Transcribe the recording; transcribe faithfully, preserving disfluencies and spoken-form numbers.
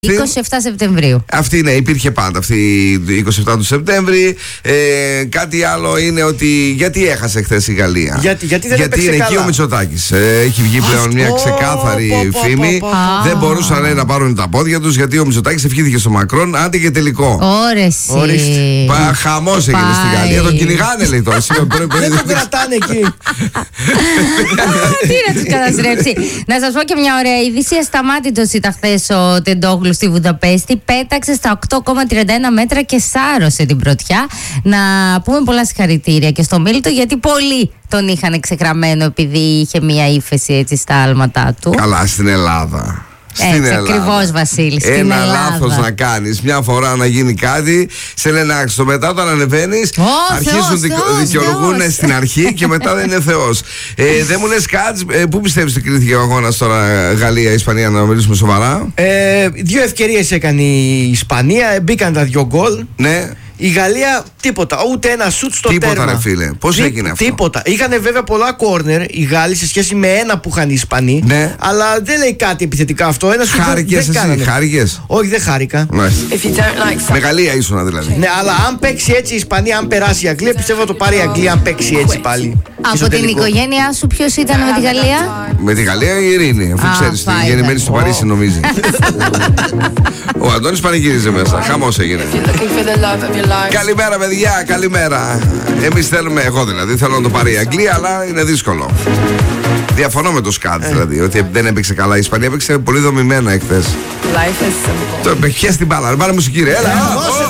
είκοσι επτά Σεπτεμβρίου. Αυτή είναι, υπήρχε πάντα αυτή η είκοσι επτά του Σεπτέμβρη. Ε, κάτι άλλο είναι ότι γιατί έχασε χθες η Γαλλία. Γιατί, γιατί δεν γιατί είναι καλά. εκεί ο Μητσοτάκης. Ε, έχει βγει πλέον Αυτό, μια ξεκάθαρη πω, πω, φήμη. πω, πω, πω. Δεν μπορούσαν λέει, να πάρουν τα πόδια τους γιατί ο Μητσοτάκης ευχήθηκε στο Μακρόν άντε και τελικό. Ωρεσί. Πα, χαμός έγινε στη Γαλλία. Τον κυνηγάνε λέει τώρα. Δεν τον κρατάνε εκεί. Τι να τους καταστρέψει. Να σας πω και μια ωραία είδηση. Ασταμάτητος ήταν χθες ο Τεντόγλου στη Βουδαπέστη. Πέταξε στα οκτώ κόμμα τριάντα ένα μέτρα και σάρωσε την πρωτιά. Να πούμε πολλά συγχαρητήρια και στο Μίλτο, γιατί πολλοί τον είχαν εξεγραμμένο επειδή είχε μια ύφεση έτσι στα άλματά του. Καλά, στην Ελλάδα. Στην Έτσι, ακριβώς, Βασίλη. Στην Ένα Ελλάδα. λάθος να κάνεις, μια φορά να γίνει κάτι, σε λένε άξι. Το μετά όταν ανεβαίνεις, Ω, αρχίζουν Θεός, δικ, Θεός, δικαιολογούν Θεός. στην αρχή και μετά δεν είναι Θεός. Ε, δεν μου λες κάτι, ε, πού πιστεύεις ότι κρίθηκε ο αγώνας τώρα Γαλλία-Ισπανία, να μιλήσουμε σοβαρά? Ε, δύο ευκαιρίες έκανε η Ισπανία, μπήκαν τα δύο γκολ. Ναι. Η Γαλλία τίποτα, ούτε ένα σουτ στο Τίποτα, τέρμα. ρε φίλε. Πώς Τι, έγινε αυτό? Τίποτα. Είχαν βέβαια πολλά κόρνερ οι Γάλλοι σε σχέση με ένα που είχαν οι Ισπανοί. Ναι. Αλλά δεν λέει κάτι επιθετικά αυτό. Ένα σουτ Χάρηκες δεν εσύ, κάνανε. χάρηκες? Όχι, δεν χάρηκα. Μάλιστα. If you don't like Με Γαλλία ήσουνα δηλαδή. Ναι, αλλά αν παίξει έτσι η Ισπανία, αν περάσει η Αγγλία, πιστεύω θα το πάρει η Αγγλία αν παίξει έτσι πάλι. Από Στο την τελικό. οικογένειά σου ποιος ήταν με τη Γαλλία? Με τη Γαλλία η Ειρήνη, αφού Α, ξέρεις, πάει, γεννημένη πάει. στο Παρίσι νομίζει. Ο Αντώνης πανηγύριζε μέσα, χαμός έγινε. you're looking for the love of your life. Καλημέρα παιδιά, καλημέρα. Εμείς θέλουμε, εγώ δηλαδή, θέλω να το πάρει η Αγγλία, αλλά είναι δύσκολο. Διαφωνώ με το Σκάτ δηλαδή, ότι δεν έπαιξε καλά η Ισπανία, έπαιξε πολύ δομημένα εχθές. Life is simple. Το πιες την μπάλα, βάλε μουσική ρε, έλα. Δώσε